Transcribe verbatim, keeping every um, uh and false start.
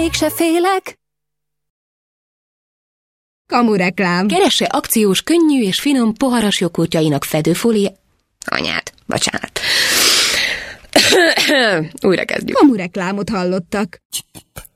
mégse félek. Kamureklám. Keresse akciós, könnyű és finom poharas joghurtjainak fedőfólia... Anyát, bocsánat. Újra kezdjük. Kamureklámot hallottak.